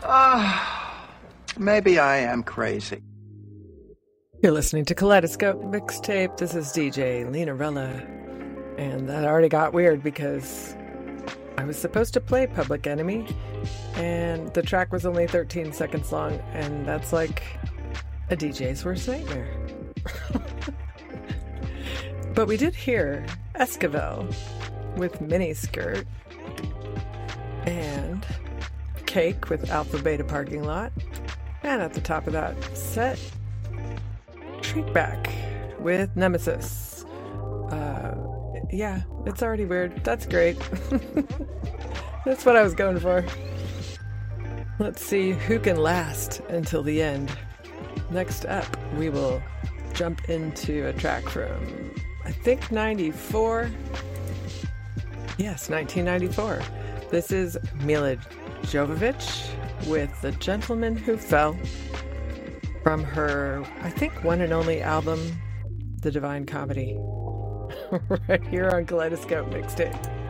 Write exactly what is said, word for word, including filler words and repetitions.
Ah, maybe I am crazy. You're listening to Kaleidoscope Mixtape. This is D J Lena-Rella. And that already got weird because I was supposed to play Public Enemy, and the track was only thirteen seconds long, and that's like a D J's worst nightmare. But we did hear Esquivel with Miniskirt, and Cake with Alpha Beta Parking Lot, and at the top of that set, Shriekback with Nemesis. Uh, yeah, it's already weird. That's great. That's what I was going for. Let's see who can last until the end. Next up, we will jump into a track from, I think, ninety-four. Yes, nineteen ninety-four. This is Mila Jovovich with The Gentleman Who Fell, from her, I think, one and only album, The Divine Comedy. Right here on Kaleidoscope Mixtape.